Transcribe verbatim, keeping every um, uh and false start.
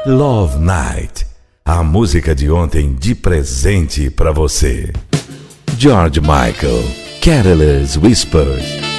Love Night, a música de ontem de presente pra você. George Michael, Careless Whispers.